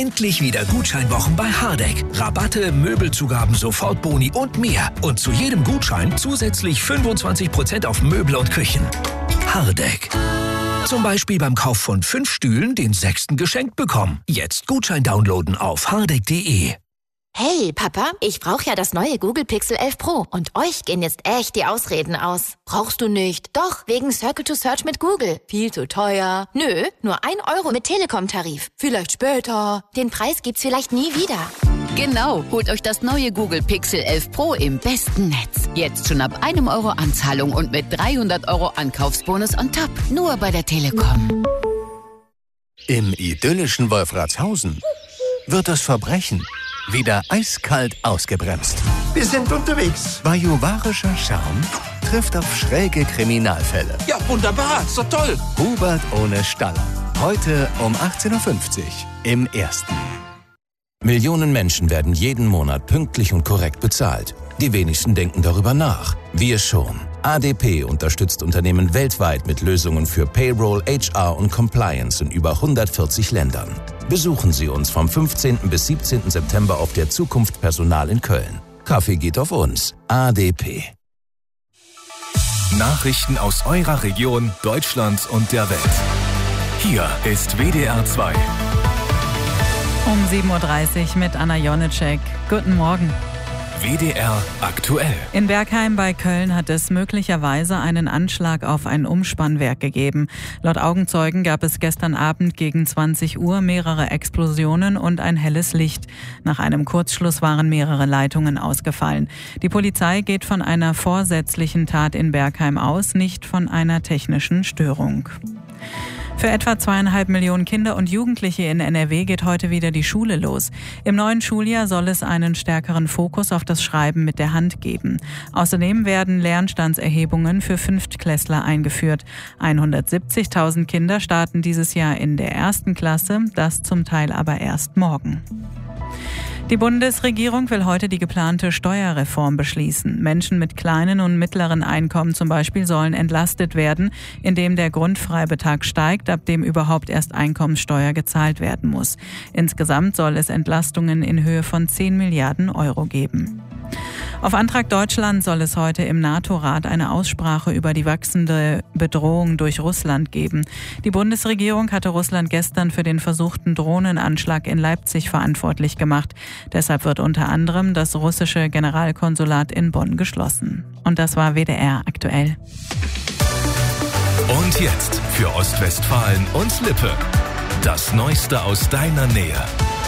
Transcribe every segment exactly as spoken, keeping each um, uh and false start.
Endlich wieder Gutscheinwochen bei Hardegg. Rabatte, Möbelzugaben, Sofortboni und mehr. Und zu jedem Gutschein zusätzlich fünfundzwanzig Prozent auf Möbel und Küchen. Hardegg. Zum Beispiel beim Kauf von fünf Stühlen den sechsten geschenkt bekommen. Jetzt Gutschein downloaden auf hardegg punkt de. Hey, Papa, ich brauche ja das neue Google Pixel elf Pro und euch gehen jetzt echt die Ausreden aus. Brauchst du nicht? Doch, wegen Circle to Search mit Google. Viel zu teuer. Nö, nur ein Euro mit Telekom-Tarif. Vielleicht später. Den Preis gibt's vielleicht nie wieder. Genau, holt euch das neue Google Pixel elf Pro im besten Netz. Jetzt schon ab einem Euro Anzahlung und mit dreihundert Euro Ankaufsbonus on top. Nur bei der Telekom. Im idyllischen Wolfratshausen wird das Verbrechen wieder eiskalt ausgebremst. Wir sind unterwegs. Bajuwarischer Charme trifft auf schräge Kriminalfälle. Ja, wunderbar. So toll. Hubert ohne Staller. Heute um achtzehn Uhr fünfzig im Ersten. Millionen Menschen werden jeden Monat pünktlich und korrekt bezahlt. Die wenigsten denken darüber nach. Wir schon. A D P unterstützt Unternehmen weltweit mit Lösungen für Payroll, H R und Compliance in über hundertvierzig Ländern. Besuchen Sie uns vom fünfzehnten bis siebzehnten September auf der Zukunft Personal in Köln. Kaffee geht auf uns. A D P. Nachrichten aus eurer Region, Deutschland und der Welt. Hier ist W D R zwei. Um sieben Uhr dreißig mit Anna Jonitschek. Guten Morgen. W D R aktuell. In Bergheim bei Köln hat es möglicherweise einen Anschlag auf ein Umspannwerk gegeben. Laut Augenzeugen gab es gestern Abend gegen zwanzig Uhr mehrere Explosionen und ein helles Licht. Nach einem Kurzschluss waren mehrere Leitungen ausgefallen. Die Polizei geht von einer vorsätzlichen Tat in Bergheim aus, nicht von einer technischen Störung. Für etwa zweieinhalb Millionen Kinder und Jugendliche in N R W geht heute wieder die Schule los. Im neuen Schuljahr soll es einen stärkeren Fokus auf das Schreiben mit der Hand geben. Außerdem werden Lernstandserhebungen für Fünftklässler eingeführt. hundertsiebzigtausend Kinder starten dieses Jahr in der ersten Klasse, das zum Teil aber erst morgen. Die Bundesregierung will heute die geplante Steuerreform beschließen. Menschen mit kleinen und mittleren Einkommen zum Beispiel sollen entlastet werden, indem der Grundfreibetrag steigt, ab dem überhaupt erst Einkommenssteuer gezahlt werden muss. Insgesamt soll es Entlastungen in Höhe von zehn Milliarden Euro geben. Auf Antrag Deutschland soll es heute im NATO-Rat eine Aussprache über die wachsende Bedrohung durch Russland geben. Die Bundesregierung hatte Russland gestern für den versuchten Drohnenanschlag in Leipzig verantwortlich gemacht. Deshalb wird unter anderem das russische Generalkonsulat in Bonn geschlossen. Und das war W D R aktuell. Und jetzt für Ostwestfalen und Lippe. Das Neueste aus deiner Nähe.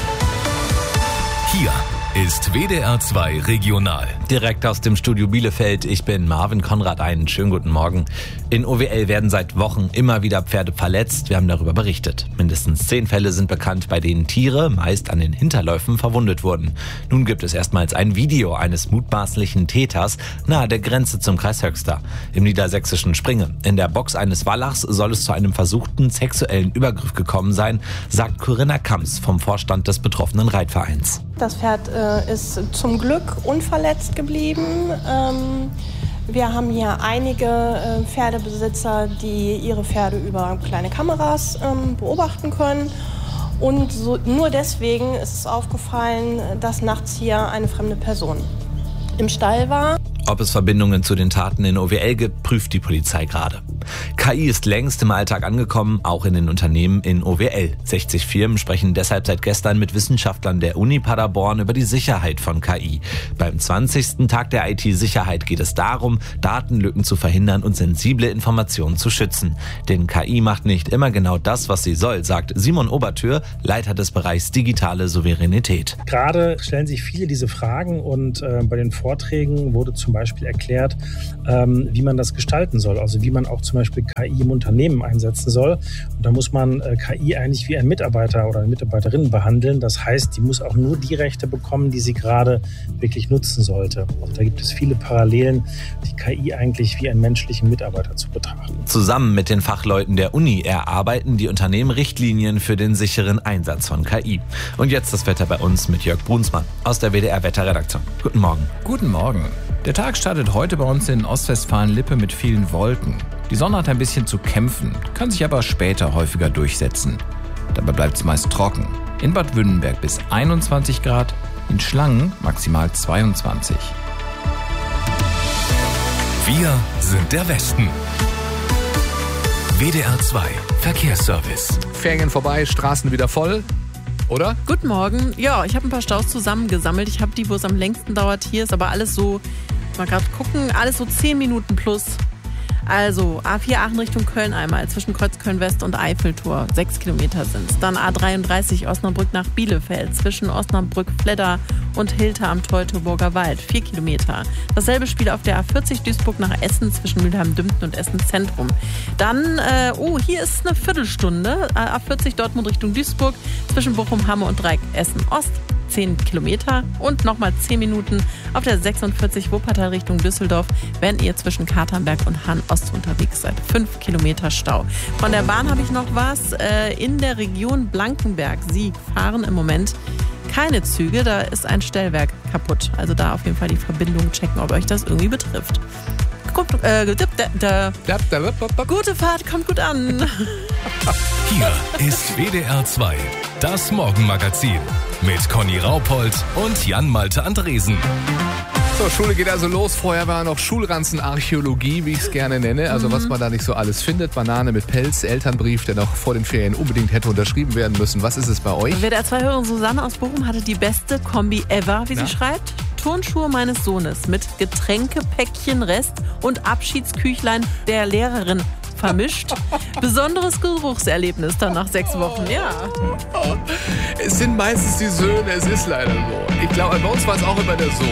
Hier ist W D R zwei Regional. Direkt aus dem Studio Bielefeld, ich bin Marvin Konrad, einen schönen guten Morgen. In O W L werden seit Wochen immer wieder Pferde verletzt, wir haben darüber berichtet. Mindestens zehn Fälle sind bekannt, bei denen Tiere, meist an den Hinterläufen, verwundet wurden. Nun gibt es erstmals ein Video eines mutmaßlichen Täters nahe der Grenze zum Kreis Höxter im niedersächsischen Springe. In der Box eines Wallachs soll es zu einem versuchten sexuellen Übergriff gekommen sein, sagt Corinna Kamps vom Vorstand des betroffenen Reitvereins. Das Pferd äh, ist zum Glück unverletzt geblieben. Ähm, wir haben hier einige äh, Pferdebesitzer, die ihre Pferde über kleine Kameras ähm, beobachten können. Und so, nur deswegen ist es aufgefallen, dass nachts hier eine fremde Person im Stall war. Ob es Verbindungen zu den Taten in O W L gibt, prüft die Polizei gerade. K I ist längst im Alltag angekommen, auch in den Unternehmen in O W L. sechzig Firmen sprechen deshalb seit gestern mit Wissenschaftlern der Uni Paderborn über die Sicherheit von K I. Beim zwanzigsten Tag der I T-Sicherheit geht es darum, Datenlücken zu verhindern und sensible Informationen zu schützen. Denn K I macht nicht immer genau das, was sie soll, sagt Simon Obertür, Leiter des Bereichs Digitale Souveränität. Gerade stellen sich viele diese Fragen und äh, bei den Vorträgen wurde zum Beispiel erklärt, ähm, wie man das gestalten soll. Also wie man auch zum Beispiel K I im Unternehmen einsetzen soll. Und da muss man äh, K I eigentlich wie ein Mitarbeiter oder eine Mitarbeiterin behandeln. Das heißt, die muss auch nur die Rechte bekommen, die sie gerade wirklich nutzen sollte. Also da gibt es viele Parallelen, die K I eigentlich wie einen menschlichen Mitarbeiter zu betrachten. Zusammen mit den Fachleuten der Uni erarbeiten die Unternehmen Richtlinien für den sicheren Einsatz von K I. Und jetzt das Wetter bei uns mit Jörg Brunsmann aus der W D R-Wetterredaktion. Guten Morgen. Guten Morgen. Der Tag startet heute bei uns in Ostwestfalen-Lippe mit vielen Wolken. Die Sonne hat ein bisschen zu kämpfen, kann sich aber später häufiger durchsetzen. Dabei bleibt es meist trocken. In Bad Wünnenberg bis einundzwanzig Grad, in Schlangen maximal zweiundzwanzig. Wir sind der Westen. W D R zwei Verkehrsservice. Ferien vorbei, Straßen wieder voll, oder? Guten Morgen. Ja, ich habe ein paar Staus zusammengesammelt. Ich habe die, wo es am längsten dauert. Hier ist aber alles so, mal gerade gucken, alles so zehn Minuten plus. Also A vier Aachen Richtung Köln einmal, zwischen Kreuzköln West und Eiffeltor, sechs Kilometer sind es. Dann A dreiunddreißig Osnabrück nach Bielefeld, zwischen Osnabrück, Fledder und Hilter am Teutoburger Wald, vier Kilometer. Dasselbe Spiel auf der A vierzig Duisburg nach Essen, zwischen Mülheim-Dümpten und Essen Zentrum. Dann, äh, oh, hier ist eine Viertelstunde, A vierzig Dortmund Richtung Duisburg, zwischen Bochum, Hamme und Dreieck Essen Ost, zehn Kilometer und nochmal zehn Minuten auf der sechsundvierzig Wuppertal Richtung Düsseldorf, wenn ihr zwischen Katernberg und Hahn Ost unterwegs seid. fünf Kilometer Stau. Von der Bahn habe ich noch was. In der Region Blankenberg, Sie fahren im Moment keine Züge, da ist ein Stellwerk kaputt. Also da auf jeden Fall die Verbindung checken, ob euch das irgendwie betrifft. Gut, äh, da, da. Gute Fahrt, kommt gut an. Hier ist W D R zwei, das Morgenmagazin mit Conny Raupold und Jan-Malte Andresen. So, Schule geht also los. Vorher war noch Schulranzenarchäologie, wie ich es gerne nenne. Also Mhm. was man da nicht so alles findet. Banane mit Pelz, Elternbrief, der noch vor den Ferien unbedingt hätte unterschrieben werden müssen. Was ist es bei euch? W D R zwei-Hörerin Susanne aus Bochum hatte die beste Kombi ever, wie Na? sie schreibt. Turnschuhe meines Sohnes mit Getränkepäckchen Rest und Abschiedsküchlein der Lehrerin vermischt. Besonderes Geruchserlebnis dann nach sechs Wochen, ja. Es sind meistens die Söhne, es ist leider so. Ich glaube, bei uns war es auch immer der Sohn.